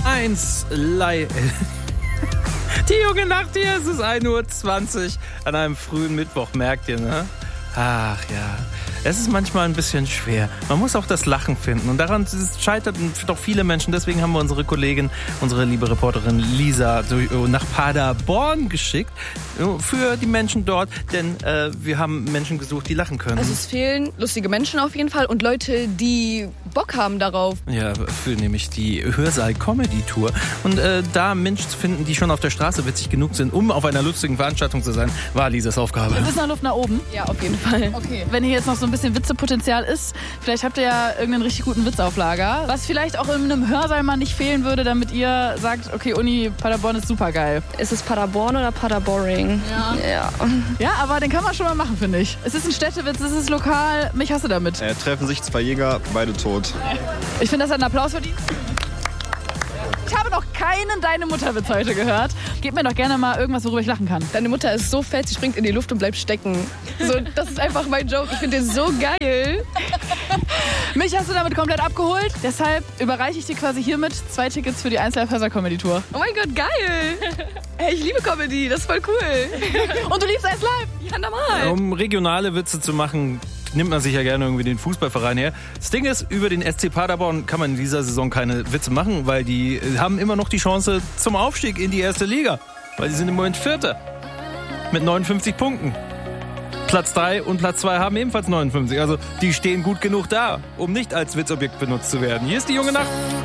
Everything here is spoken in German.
1 Die junge Nacht hier, es ist 1:20 Uhr an einem frühen Mittwoch, merkt ihr, ne? Ach ja, es ist manchmal ein bisschen schwer. Man muss auch das Lachen finden und daran scheiterten doch viele Menschen. Deswegen haben wir unsere Kollegin, unsere liebe Reporterin Lisa nach Paderborn geschickt für die Menschen dort, denn wir haben Menschen gesucht, die lachen können. Also es fehlen lustige Menschen auf jeden Fall und Leute, die Bock haben darauf. Ja, für nämlich die Hörsaal-Comedy-Tour. Und da Menschen zu finden, die schon auf der Straße witzig genug sind, um auf einer lustigen Veranstaltung zu sein, war Lisas Aufgabe. Ist noch Luft nach oben? Ja, auf jeden Fall. Okay. Wenn hier jetzt noch so ein bisschen Witzepotenzial ist, vielleicht habt ihr ja irgendeinen richtig guten Witz auf Lager, was vielleicht auch in einem Hörsaal mal nicht fehlen würde, damit ihr sagt, okay, Uni Paderborn ist super geil. Ist es Paderborn oder Paderboring? Ja. Ja, aber den kann man schon mal machen, finde ich. Es ist ein Städtewitz, es ist lokal. Mich hast du damit. Treffen sich 2 Jäger, beide tot. Ich finde, das hat einen Applaus verdient. Ich habe noch keinen Deine Mutter-Witz heute gehört. Gebt mir doch gerne mal irgendwas, worüber ich lachen kann. Deine Mutter ist so fett, sie springt in die Luft und bleibt stecken. So, das ist einfach mein Joke. Ich finde den so geil. Mich hast du damit komplett abgeholt. Deshalb überreiche ich dir quasi hiermit 2 Tickets für die 1Live Hörsaal Comedy Tour. Oh mein Gott, geil. Hey, ich liebe Comedy, das ist voll cool. Und du liebst 1Live? Ja, normal. Um regionale Witze zu machen, nimmt man sich ja gerne irgendwie den Fußballverein her. Das Ding ist, über den SC Paderborn kann man in dieser Saison keine Witze machen, weil die haben immer noch die Chance zum Aufstieg in die erste Liga. Weil sie sind im Moment Vierter mit 59 Punkten. Platz 3 und Platz 2 haben ebenfalls 59. Also die stehen gut genug da, um nicht als Witzobjekt benutzt zu werden. Hier ist die junge Nacht.